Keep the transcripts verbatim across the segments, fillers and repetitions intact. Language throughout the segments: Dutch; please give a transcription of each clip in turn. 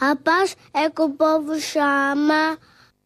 rapaz é que o povo chama.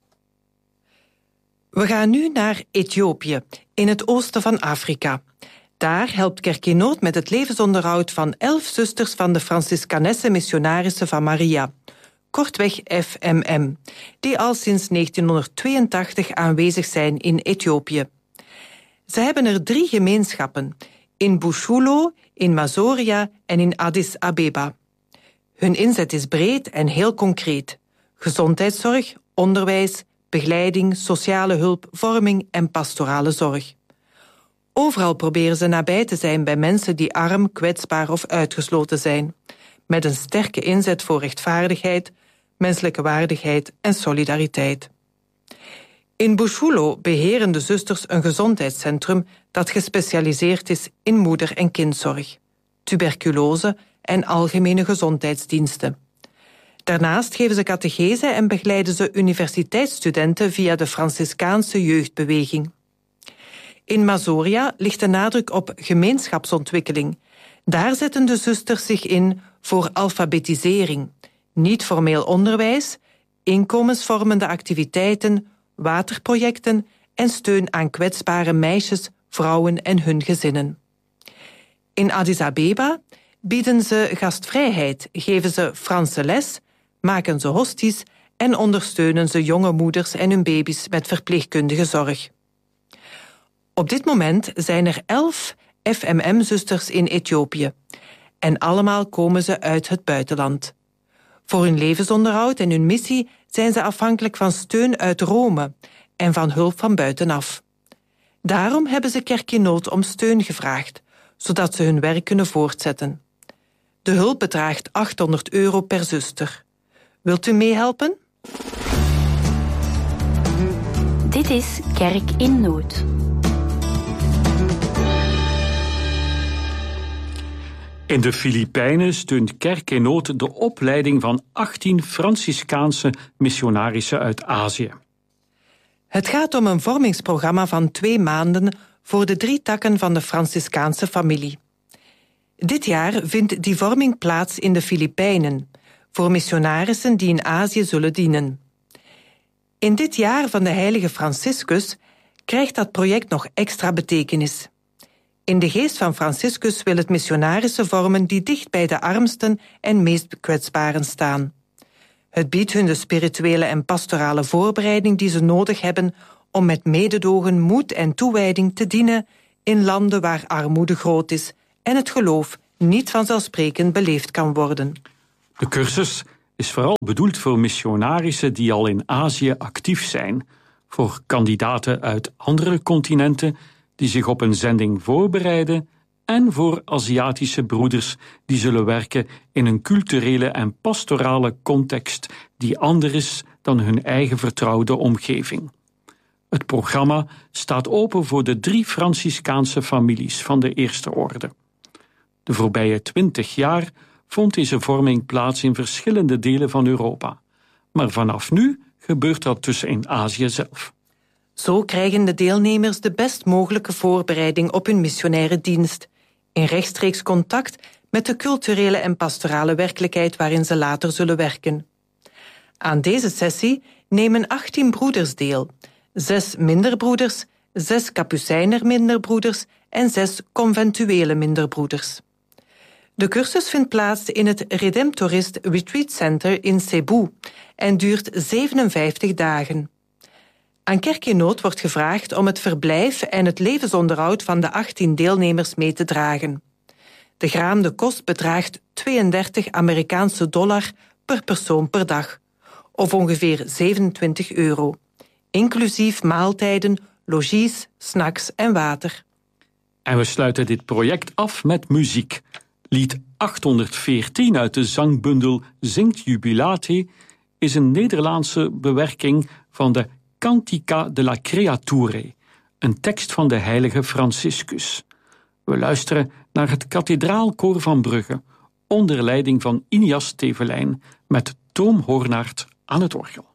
We gaan nu naar Ethiopië, in het oosten van Afrika. Daar helpt Kerkenoot met het levensonderhoud van elf zusters van de Franciscanesse Missionarissen van Maria, kortweg F M M, die al sinds negentienhonderdtweeëntachtig aanwezig zijn in Ethiopië. Ze hebben er drie gemeenschappen, in Bushulo, in Mazoria en in Addis Abeba. Hun inzet is breed en heel concreet. Gezondheidszorg, onderwijs, begeleiding, sociale hulp, vorming en pastorale zorg. Overal proberen ze nabij te zijn bij mensen die arm, kwetsbaar of uitgesloten zijn, met een sterke inzet voor rechtvaardigheid, menselijke waardigheid en solidariteit. In Bushulo beheren de zusters een gezondheidscentrum dat gespecialiseerd is in moeder- en kindzorg, tuberculose en algemene gezondheidsdiensten. Daarnaast geven ze catechese en begeleiden ze universiteitsstudenten via de Franciscaanse jeugdbeweging. In Mazoria ligt de nadruk op gemeenschapsontwikkeling. Daar zetten de zusters zich in voor alfabetisering, niet-formeel onderwijs, inkomensvormende activiteiten, waterprojecten en steun aan kwetsbare meisjes, vrouwen en hun gezinnen. In Addis Abeba bieden ze gastvrijheid, geven ze Franse les, maken ze hosties en ondersteunen ze jonge moeders en hun baby's met verpleegkundige zorg. Op dit moment zijn er elf F M M-zusters in Ethiopië. En allemaal komen ze uit het buitenland. Voor hun levensonderhoud en hun missie zijn ze afhankelijk van steun uit Rome en van hulp van buitenaf. Daarom hebben ze Kerkenoot om steun gevraagd, zodat ze hun werk kunnen voortzetten. De hulp bedraagt achthonderd euro per zuster. Wilt u meehelpen? Dit is Kerk in Nood. In de Filipijnen steunt Kerkenoot de opleiding van achttien Franciscaanse missionarissen uit Azië. Het gaat om een vormingsprogramma van twee maanden voor de drie takken van de Franciscaanse familie. Dit jaar vindt die vorming plaats in de Filipijnen, voor missionarissen die in Azië zullen dienen. In dit jaar van de heilige Franciscus krijgt dat project nog extra betekenis. In de geest van Franciscus wil het missionarissen vormen die dicht bij de armsten en meest kwetsbaren staan. Het biedt hun de spirituele en pastorale voorbereiding die ze nodig hebben om met mededogen, moed en toewijding te dienen in landen waar armoede groot is en het geloof niet vanzelfsprekend beleefd kan worden. De cursus is vooral bedoeld voor missionarissen die al in Azië actief zijn, voor kandidaten uit andere continenten die zich op een zending voorbereiden en voor Aziatische broeders die zullen werken in een culturele en pastorale context die anders is dan hun eigen vertrouwde omgeving. Het programma staat open voor de drie Franciscaanse families van de Eerste Orde. De voorbije twintig jaar vond deze vorming plaats in verschillende delen van Europa. Maar vanaf nu gebeurt dat tussen in Azië zelf. Zo krijgen de deelnemers de best mogelijke voorbereiding op hun missionaire dienst, in rechtstreeks contact met de culturele en pastorale werkelijkheid waarin ze later zullen werken. Aan deze sessie nemen achttien broeders deel, zes minderbroeders, zes kapucijner minderbroeders en zes conventuele minderbroeders. De cursus vindt plaats in het Redemptorist Retreat Center in Cebu en duurt zevenenvijftig dagen. Aan Kerkenoot wordt gevraagd om het verblijf en het levensonderhoud van de achttien deelnemers mee te dragen. De geraamde kost bedraagt tweeëndertig Amerikaanse dollar per persoon per dag, of ongeveer zevenentwintig euro, inclusief maaltijden, logies, snacks en water. En we sluiten dit project af met muziek. Lied achthonderdveertien uit de zangbundel Zingt Jubilate is een Nederlandse bewerking van de Cantica de la Creature, een tekst van de heilige Franciscus. We luisteren naar het kathedraalkoor van Brugge, onder leiding van Inias Tevelijn, met Toom Hoornaert aan het orgel.